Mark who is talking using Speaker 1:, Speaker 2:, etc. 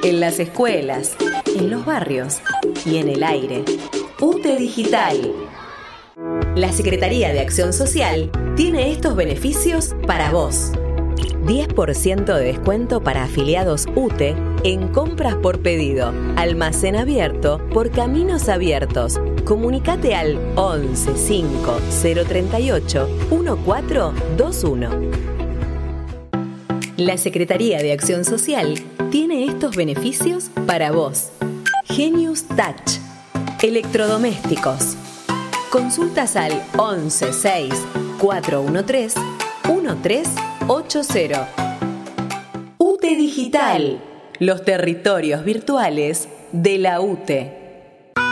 Speaker 1: en las escuelas, en los barrios y en el aire. UTE Digital. La Secretaría de Acción Social tiene estos beneficios para vos. 10% de descuento para afiliados UTE en compras por pedido. Almacén abierto por Caminos Abiertos. Comunicate al 11 5 038 1421. La Secretaría de Acción Social tiene estos beneficios para vos. Genius Touch. Electrodomésticos. Consultas al 11 6 413 1380. UTE Digital. Los territorios virtuales de la UTE.